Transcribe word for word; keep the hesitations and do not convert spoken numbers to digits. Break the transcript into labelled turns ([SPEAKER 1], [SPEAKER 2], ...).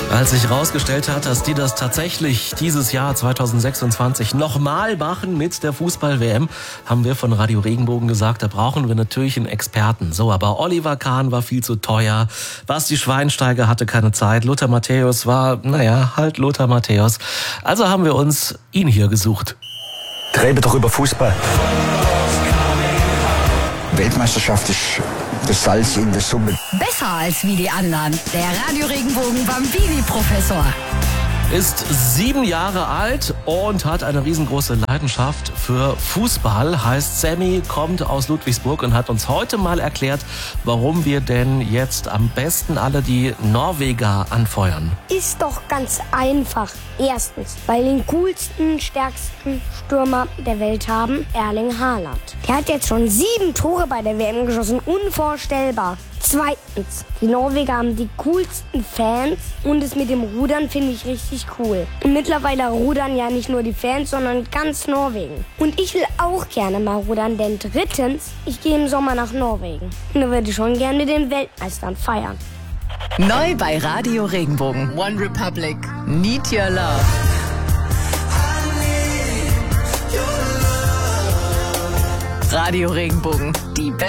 [SPEAKER 1] Als sich herausgestellt hat, dass die das tatsächlich dieses Jahr zweitausendsechsundzwanzig nochmal machen mit der Fußball-W M, haben wir von Radio Regenbogen gesagt, da brauchen wir natürlich einen Experten. So, aber Oliver Kahn war viel zu teuer, Basti Schweinsteiger hatte keine Zeit, Lothar Matthäus war, naja, halt Lothar Matthäus. Also haben wir uns ihn hier gesucht.
[SPEAKER 2] Reden doch über Fußball. Weltmeisterschaft ist das Salz in der Suppe.
[SPEAKER 3] Besser als wie die anderen. Der Radio Regenbogen Bambini-Professor.
[SPEAKER 1] Ist sieben Jahre alt und hat eine riesengroße Leidenschaft für Fußball. Heißt Sammy, kommt aus Ludwigsburg und hat uns heute mal erklärt, warum wir denn jetzt am besten alle die Norweger anfeuern.
[SPEAKER 4] Ist doch ganz einfach. Erstens, weil wir den coolsten, stärksten Stürmer der Welt haben, Erling Haaland. Der hat jetzt schon sieben Tore bei der W M geschossen. Unvorstellbar. Zweitens, die Norweger haben die coolsten Fans und es mit dem Rudern finde ich richtig cool. Und mittlerweile rudern ja nicht nur die Fans, sondern ganz Norwegen. Und ich will auch gerne mal rudern, denn drittens, ich gehe im Sommer nach Norwegen. Und da würde ich schon gerne den Weltmeistern feiern.
[SPEAKER 3] Neu bei Radio Regenbogen. One Republic. Need Your Love. Radio Regenbogen. Die